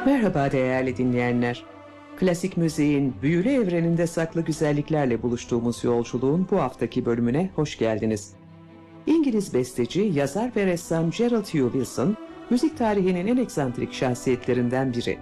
Merhaba değerli dinleyenler. Klasik müziğin büyülü evreninde saklı güzelliklerle buluştuğumuz yolculuğun bu haftaki bölümüne hoş geldiniz. İngiliz besteci, yazar ve ressam Gerald Hugh Wilson, müzik tarihinin en eksantrik şahsiyetlerinden biri.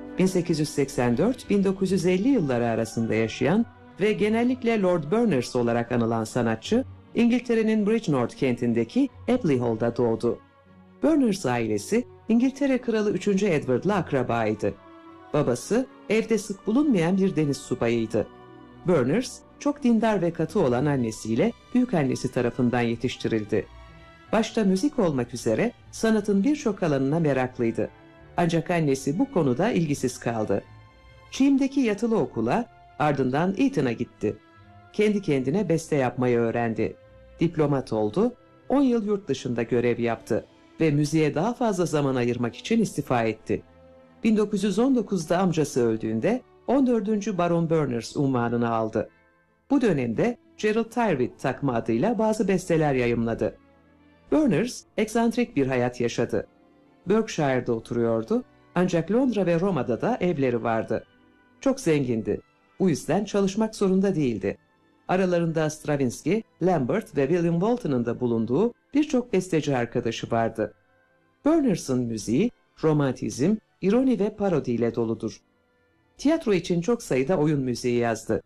1884-1950 yılları arasında yaşayan ve genellikle Lord Berners olarak anılan sanatçı, İngiltere'nin Bridgnorth kentindeki Abley Hall'da doğdu. Berners ailesi, İngiltere Kralı 3. Edward'la akrabaydı. Babası, evde sık bulunmayan bir deniz subayıydı. Berners, çok dindar ve katı olan annesiyle büyükannesi tarafından yetiştirildi. Başta müzik olmak üzere sanatın birçok alanına meraklıydı. Ancak annesi bu konuda ilgisiz kaldı. Çiğim'deki yatılı okula, ardından Eton'a gitti. Kendi kendine beste yapmayı öğrendi. Diplomat oldu, 10 yıl yurt dışında görev yaptı ve müziğe daha fazla zaman ayırmak için istifa etti. 1919'da amcası öldüğünde 14. Baron Berners unvanını aldı. Bu dönemde Gerald Tyrwhitt takma adıyla bazı besteler yayımladı. Berners, eksantrik bir hayat yaşadı. Berkshire'da oturuyordu, ancak Londra ve Roma'da da evleri vardı. Çok zengindi, bu yüzden çalışmak zorunda değildi. Aralarında Stravinsky, Lambert ve William Walton'ın da bulunduğu birçok besteci arkadaşı vardı. Berners'ın müziği, romantizm, ironi ve parodi ile doludur. Tiyatro için çok sayıda oyun müziği yazdı.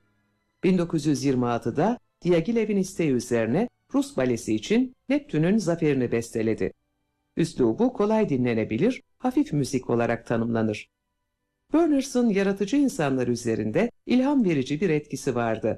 1926'da Diaghilev'in isteği üzerine Rus balesi için Neptün'ün Zaferini besteledi. Üslubu kolay dinlenebilir, hafif müzik olarak tanımlanır. Berners'ın yaratıcı insanlar üzerinde ilham verici bir etkisi vardı.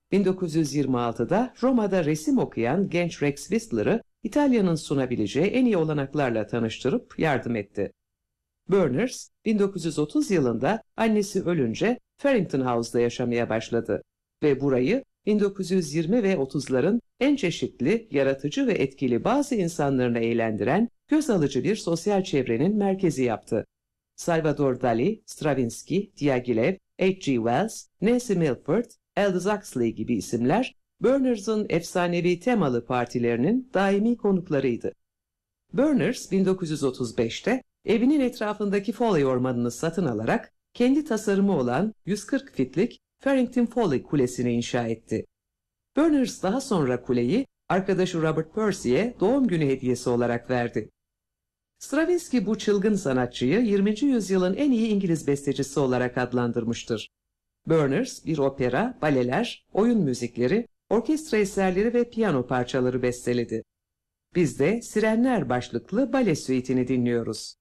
1926'da Roma'da resim okuyan genç Rex Whistler'ı İtalya'nın sunabileceği en iyi olanaklarla tanıştırıp yardım etti. Berners, 1930 yılında annesi ölünce Farrington House'da yaşamaya başladı ve burayı 1920 ve 30'ların en çeşitli, yaratıcı ve etkili bazı insanlarını eğlendiren göz alıcı bir sosyal çevrenin merkezi yaptı. Salvador Dali, Stravinsky, Diaghilev, H.G. Wells, Nancy Milford, Aldous Huxley gibi isimler Berners'ın efsanevi temalı partilerinin daimi konuklarıydı. Berners 1935'te evinin etrafındaki Foley ormanını satın alarak kendi tasarımı olan 140 fitlik Farrington Foley Kulesi'ni inşa etti. Berners daha sonra kuleyi arkadaşı Robert Percy'ye doğum günü hediyesi olarak verdi. Stravinsky bu çılgın sanatçıyı 20. yüzyılın en iyi İngiliz bestecisi olarak adlandırmıştır. Berners bir opera, baleler, oyun müzikleri, orkestra eserleri ve piyano parçaları besteledi. Biz de Sirenler başlıklı bale suite'ini dinliyoruz.